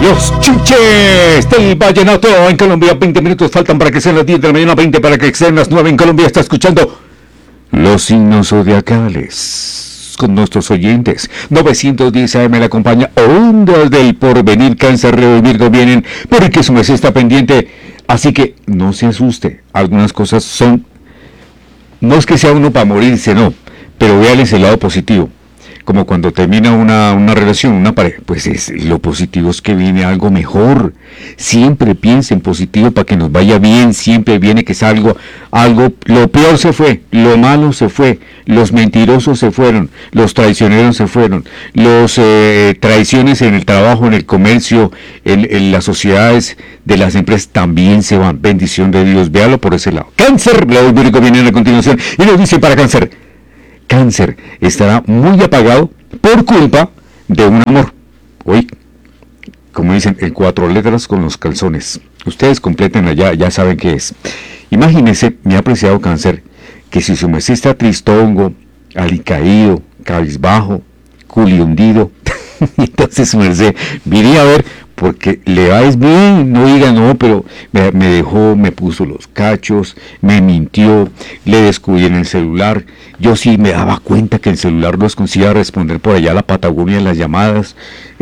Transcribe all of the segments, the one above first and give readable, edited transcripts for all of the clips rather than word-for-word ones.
Los Chinches del Vallenato en Colombia. 20 minutos faltan para que sean las 10 de la mañana, 20 para que sean las 9 en Colombia. Está escuchando los signos zodiacales con nuestros oyentes. 910 AM le acompaña. Ondas del Porvenir, Cáncer, Leo y Virgo vienen porque su mes está pendiente. Así que no se asuste. Algunas cosas son... No es que sea uno para morirse, no. Pero véale ese lado positivo. Como cuando termina una relación, una pareja, pues lo positivo es que viene algo mejor. Siempre piensa en positivo para que nos vaya bien. Siempre viene que es algo, lo peor se fue, lo malo se fue, los mentirosos se fueron, los traicioneros se fueron, los traiciones en el trabajo, en el comercio, en las sociedades de las empresas también se van. Bendición de Dios, véalo por ese lado. Cáncer, Leo y Virgo vienen a continuación y nos dice para Cáncer. Cáncer estará muy apagado por culpa de un amor. Hoy, como dicen, en 4 letras con los calzones. Ustedes completen allá, ya saben qué es. Imagínense, mi apreciado Cáncer, que si su mes está tristongo, alicaído, cabizbajo, culihundido, entonces su merced, viría a ver, porque le va bien, no diga no, pero me dejó, me puso los cachos, me mintió, le descuidé en el celular. Yo sí me daba cuenta que el celular no conseguía responder por allá a la Patagonia en las llamadas,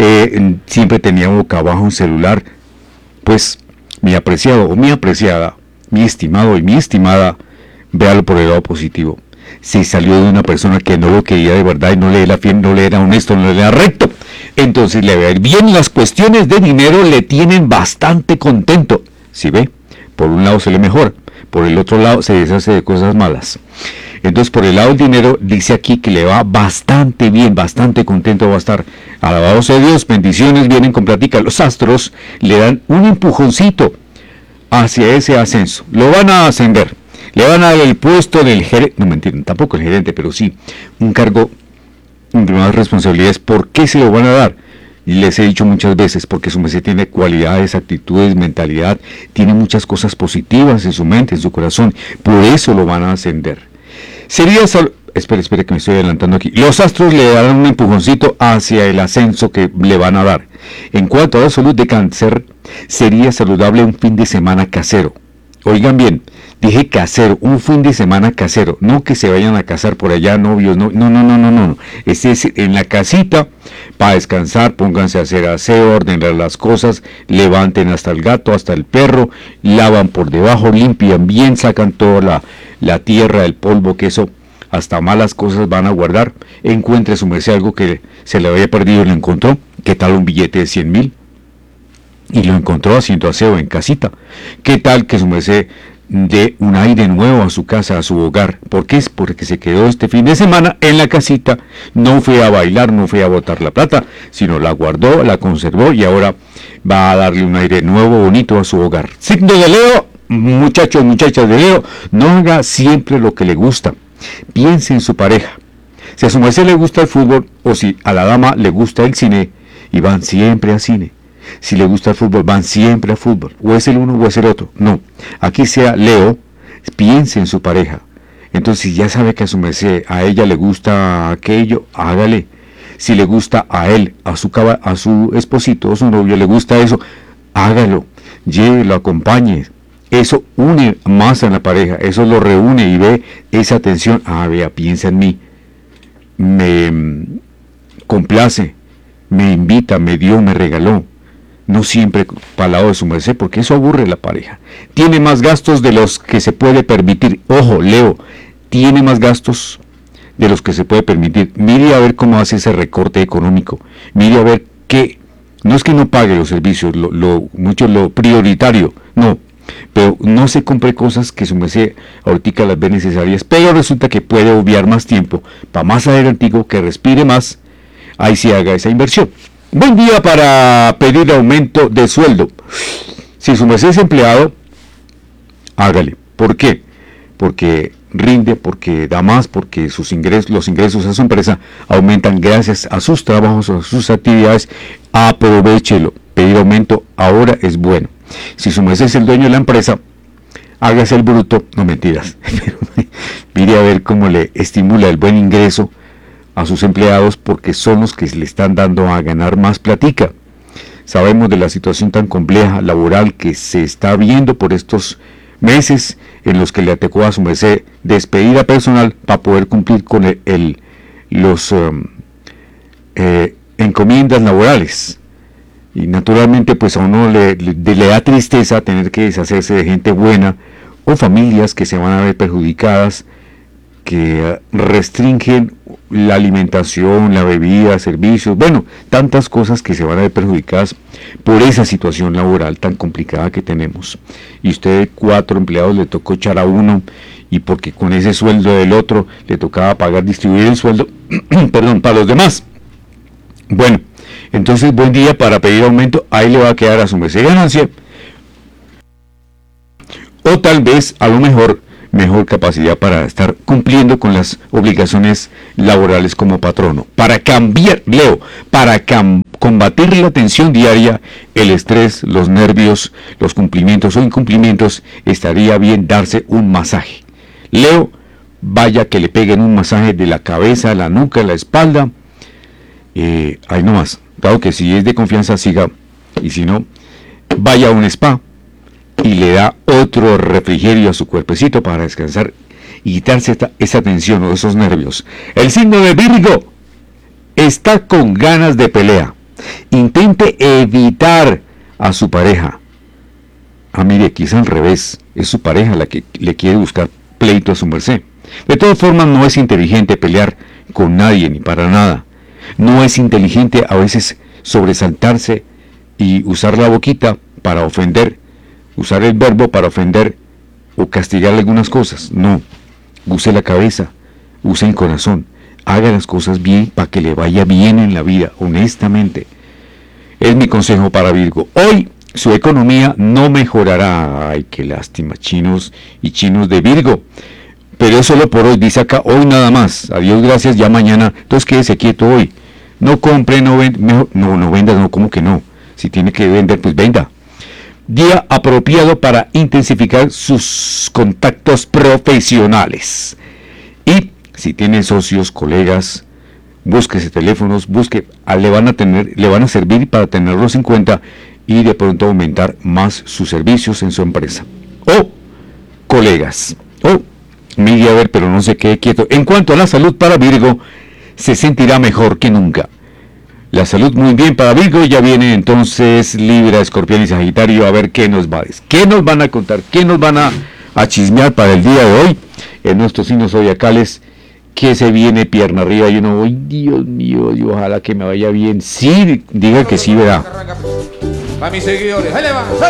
siempre tenía boca abajo un celular. Pues mi apreciado o mi apreciada, mi estimado y mi estimada, véalo por el lado positivo. Se salió de una persona que no lo quería de verdad y no le era fiel, no le era honesto, no le era recto. Entonces le va a ir bien. Las cuestiones de dinero le tienen bastante contento. Si ve, por un lado se le mejora, por el otro lado se deshace de cosas malas. Entonces por el lado del dinero dice aquí que le va bastante bien, bastante contento va a estar. Alabado sea Dios, bendiciones vienen con plática. Los astros le dan un empujoncito hacia ese ascenso. Lo van a ascender. Le van a dar el puesto del gerente, no mentira, tampoco el gerente, pero sí un cargo de más responsabilidades. ¿Por qué se lo van a dar? Y les he dicho muchas veces, porque su mente tiene cualidades, actitudes, mentalidad, tiene muchas cosas positivas en su mente, en su corazón, por eso lo van a ascender. Espere que me estoy adelantando aquí. Los astros le darán un empujoncito hacia el ascenso que le van a dar. En cuanto a la salud de Cáncer, sería saludable un fin de semana casero. Oigan bien, dije casero, un fin de semana casero, no que se vayan a casar por allá novios, no. Es en la casita, para descansar, pónganse a hacer aseo, ordenar las cosas, levanten hasta el gato, hasta el perro, lavan por debajo, limpian bien, sacan toda la tierra, el polvo, que eso, hasta malas cosas van a guardar. Encuentre su merced algo que se le había perdido y lo encontró. ¿Qué tal un billete de 100,000? Y lo encontró haciendo aseo en casita. ¿Qué tal que su merced dé un aire nuevo a su casa, a su hogar? ¿Por qué? Es porque se quedó este fin de semana en la casita. No fue a bailar, no fue a botar la plata, sino la guardó, la conservó y ahora va a darle un aire nuevo, bonito a su hogar. Signo de Leo, muchachos, muchachas de Leo, no haga siempre lo que le gusta. Piense en su pareja. Si a su merced le gusta el fútbol o si a la dama le gusta el cine y van siempre al cine. Si le gusta el fútbol, van siempre a fútbol. O es el uno o es el otro. No. Aquí sea Leo, piense en su pareja. Entonces, si ya sabe que a su merced, a ella le gusta aquello, hágale. Si le gusta a él, a su esposito o su novio, le gusta eso, hágalo. Llévelo, acompañe. Eso une más a la pareja. Eso lo reúne y ve esa atención. Ah, vea, piensa en mí. Me complace. Me invita, me dio, me regaló. No siempre para el lado de su merced, porque eso aburre a la pareja. Tiene más gastos de los que se puede permitir. Ojo, Leo, tiene más gastos de los que se puede permitir. Mire a ver cómo hace ese recorte económico. Mire a ver qué. No es que no pague los servicios, lo prioritario, no. Pero no se compre cosas que su merced ahorita las ve necesarias. Pero resulta que puede obviar más tiempo para más adelantico, que respire más. Ahí sí haga esa inversión. Buen día para pedir aumento de sueldo. Si su merced es empleado, hágale. ¿Por qué? Porque rinde, porque da más, porque los ingresos a su empresa aumentan gracias a sus trabajos, a sus actividades. Aprovéchelo. Pedir aumento ahora es bueno. Si su merced es el dueño de la empresa, hágase el bruto. No, mentiras. Mire a ver cómo le estimula el buen ingreso a sus empleados, porque son los que le están dando a ganar más platica. Sabemos de la situación tan compleja laboral que se está viendo por estos meses en los que le atacó a su merced despedida personal para poder cumplir con los encomiendas laborales. Y naturalmente pues a uno le da tristeza tener que deshacerse de gente buena o familias que se van a ver perjudicadas, que restringen la alimentación, la bebida, servicios, bueno, tantas cosas que se van a ver perjudicadas por esa situación laboral tan complicada que tenemos. Y usted 4 empleados le tocó echar a uno, y porque con ese sueldo del otro le tocaba distribuir el sueldo, perdón, para los demás. Bueno, entonces buen día para pedir aumento, ahí le va a quedar a su merced ganancia, o tal vez a lo mejor capacidad para estar cumpliendo con las obligaciones laborales como patrono. Para cambiar, Leo, para combatir la tensión diaria, el estrés, los nervios, los cumplimientos o incumplimientos, estaría bien darse un masaje. Leo, vaya que le peguen un masaje de la cabeza, la nuca, la espalda, ahí nomás. Claro que si es de confianza siga, y si no, vaya a un spa y le da otro refrigerio a su cuerpecito para descansar y quitarse esa tensión o esos nervios. El signo de Virgo está con ganas de pelea. Intente evitar a su pareja. Mire, aquí es al revés. Es su pareja la que le quiere buscar pleito a su merced. De todas formas, no es inteligente pelear con nadie ni para nada. No es inteligente a veces sobresaltarse y usar la boquita para ofender, usar el verbo para ofender o castigar algunas cosas. No, use la cabeza, use el corazón, haga las cosas bien para que le vaya bien en la vida, honestamente. Es mi consejo para Virgo. Hoy su economía no mejorará. Ay, qué lástima, chinos y chinos de Virgo. Pero es solo por hoy, dice acá, hoy nada más. Adiós, gracias, ya mañana. Entonces quédese quieto hoy. No compre, no venda, no venda, no, ¿cómo que no? Si tiene que vender, pues venda. Día apropiado para intensificar sus contactos profesionales. Y si tiene socios, colegas, búsquese teléfonos, le van a servir para tenerlos en cuenta y de pronto aumentar más sus servicios en su empresa. O colegas. Mire a ver, pero no se quede quieto. En cuanto a la salud para Virgo, se sentirá mejor que nunca. La salud muy bien para Virgo. Ya viene entonces Libra, Escorpión y Sagitario a ver qué nos van a contar, qué nos van a chismear para el día de hoy en nuestros signos zodiacales. Que se viene pierna arriba y uno, ¡ay, Dios mío! Y ojalá que me vaya bien. Sí, diga que sí, verá. Para mis seguidores, ahí le va.